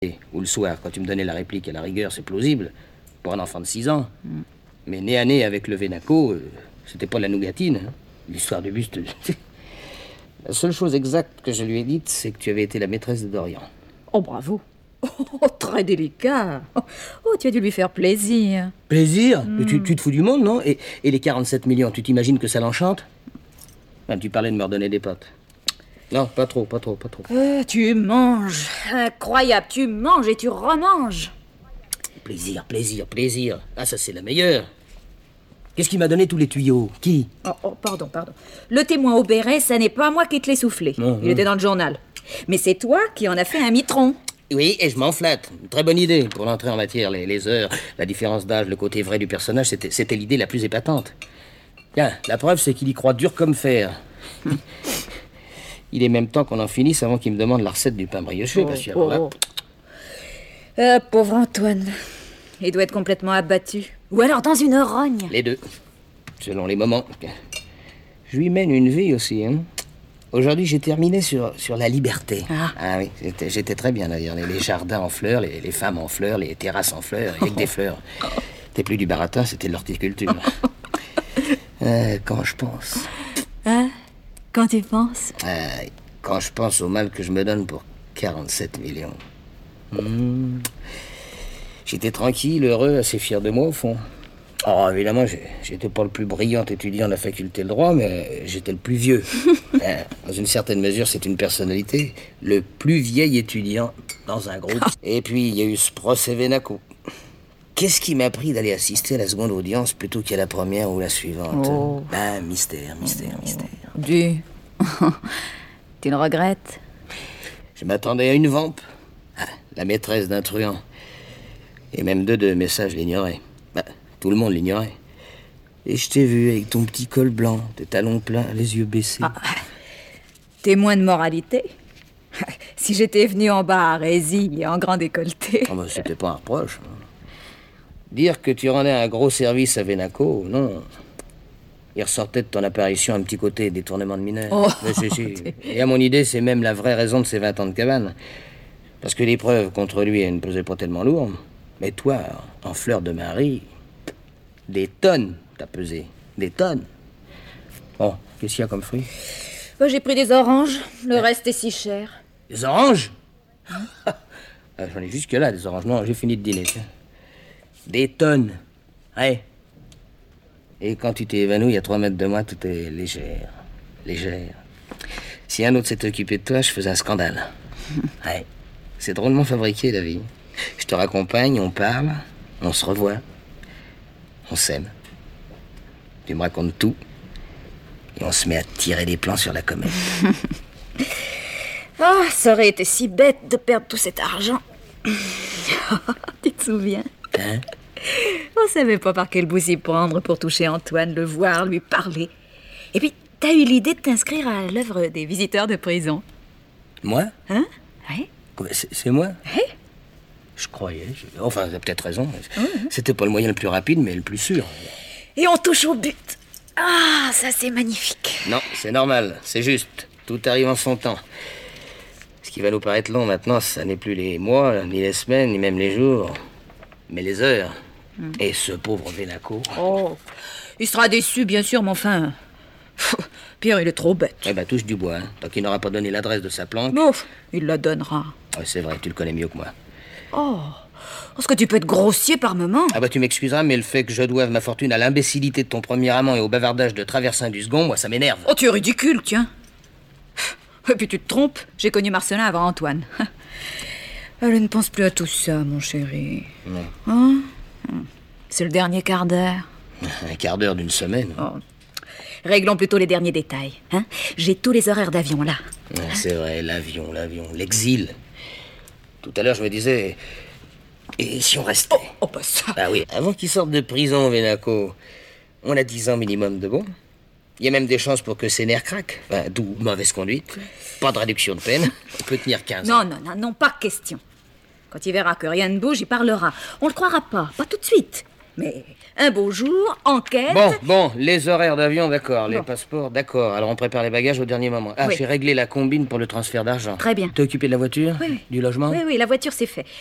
Ou le soir, quand tu me donnais la réplique à la rigueur, c'est plausible. Pour un enfant de 6 ans. Mais nez à nez avec le Vénaco, c'était pas la nougatine. Hein. L'histoire du buste... La seule chose exacte que je lui ai dite, c'est que tu avais été la maîtresse de Dorian. Oh, bravo. Oh, très délicat. Oh, tu as dû lui faire plaisir. Plaisir? Tu te fous du monde, non? Et les 47 millions, tu t'imagines que ça l'enchante? Tu parlais de me redonner des potes. Non, pas trop. Tu manges. Incroyable, tu manges et tu remanges. Plaisir. Ah, ça, c'est la meilleure. Qu'est-ce qui m'a donné tous les tuyaux? Qui? Oh, pardon. Le témoin au béret, ça n'est pas moi qui te l'ai soufflé. Il était dans le journal. Mais c'est toi qui en as fait un mitron. Oui, et je m'en flatte. Une très bonne idée pour l'entrée en matière. Les heures, la différence d'âge, le côté vrai du personnage, c'était l'idée la plus épatante. Tiens, la preuve, c'est qu'il y croit dur comme fer. Il est même temps qu'on en finisse avant qu'il me demande la recette du pain brioché, parce que alors là... Pauvre Antoine. Il doit être complètement abattu. Ou alors dans une rogne. Les deux, selon les moments. Je lui mène une vie aussi, hein. Aujourd'hui, j'ai terminé sur la liberté. Ah oui, j'étais très bien d'ailleurs. Les jardins en fleurs, les femmes en fleurs, les terrasses en fleurs, il n'y a que des fleurs. C'était plus du baratin, c'était de l'horticulture. Quand je pense... Quand tu penses? Quand je pense au mal que je me donne pour 47 millions. J'étais tranquille, heureux, assez fier de moi au fond. Oh, évidemment, j'étais pas le plus brillant étudiant de la faculté de droit, mais j'étais le plus vieux. Dans une certaine mesure, c'est une personnalité. Le plus vieil étudiant dans un groupe. Et puis, il y a eu ce procès Vénaco. Qu'est-ce qui m'a pris d'aller assister à la seconde audience plutôt qu'à la première ou la suivante? Mystère. Tu le regrettes? Je m'attendais à une vampe. La maîtresse d'un truand. Et même deux messages l'ignoraient. Tout le monde l'ignorait. Et je t'ai vu avec ton petit col blanc, tes talons pleins, les yeux baissés. Témoin de moralité. Si j'étais venu en bas à Rézy et en grand décolleté... C'était pas un reproche. Dire que tu rendais un gros service à Vénaco, non. Il ressortait de ton apparition un petit côté détournement de mineurs. Si. Et à mon idée, c'est même la vraie raison de ces 20 ans de cabane. Parce que les preuves contre lui, elles ne pesaient pas tellement lourd. Mais toi, en fleur de Marie, des tonnes t'as pesé. Des tonnes. Bon, qu'est-ce qu'il y a comme fruit? J'ai pris des oranges. Le reste est si cher. Des oranges? J'en ai jusque là, des oranges. Non, j'ai fini de dîner, tiens. Des tonnes. Ouais. Et quand tu t'es évanoui à 3 mètres de moi, tout est légère. Si un autre s'était occupé de toi, je faisais un scandale. Ouais. C'est drôlement fabriqué, la vie. Je te raccompagne, on parle, on se revoit. On s'aime. Tu me racontes tout. Et on se met à tirer des plans sur la comète. Ça aurait été si bête de perdre tout cet argent. Tu te souviens? On savait pas par quel bout s'y prendre pour toucher Antoine, le voir, lui parler. Et puis, t'as eu l'idée de t'inscrire à l'œuvre des visiteurs de prison. Moi? Ouais. C'est moi? Ouais. Je croyais. Enfin, t'as peut-être raison. C'était pas le moyen le plus rapide, mais le plus sûr. Et on touche au but. Ça c'est magnifique. Non, c'est normal, c'est juste. Tout arrive en son temps. Ce qui va nous paraître long maintenant, ça n'est plus les mois, ni les semaines, ni même les jours, mais les heures. Et ce pauvre Vénaco. Il sera déçu, bien sûr, mais enfin... Pierre, il est trop bête. Touche du bois, tant qu'il n'aura pas donné l'adresse de sa planque. Il la donnera. C'est vrai, tu le connais mieux que moi. Est-ce que tu peux être grossier par moment? Tu m'excuseras, mais le fait que je doive ma fortune à l'imbécilité de ton premier amant et au bavardage de Traversin du second, moi, ça m'énerve. Tu es ridicule, tiens. Et puis tu te trompes, j'ai connu Marcelin avant Antoine. Elle ne pense plus à tout ça, mon chéri. Non. C'est le dernier quart d'heure. Un quart d'heure d'une semaine. Réglons plutôt les derniers détails. J'ai tous les horaires d'avion, là. C'est vrai, l'avion, l'exil. Tout à l'heure, je me disais... Et si on restait? Ça... oui, avant qu'il sorte de prison, Vénaco, on a 10 ans minimum de bon. Il y a même des chances pour que ses nerfs craquent. D'où mauvaise conduite. Pas de réduction de peine. Il peut tenir 15 ans. Non, pas question. Quand il verra que rien ne bouge, il parlera. On le croira pas tout de suite. Mais un beau jour, enquête... Bon, les horaires d'avion, d'accord. Les passeports, d'accord. Alors on prépare les bagages au dernier moment. Ah, oui. J'ai réglé la combine pour le transfert d'argent. Très bien. T'es occupé de la voiture? Oui. Du logement? Oui, la voiture c'est fait.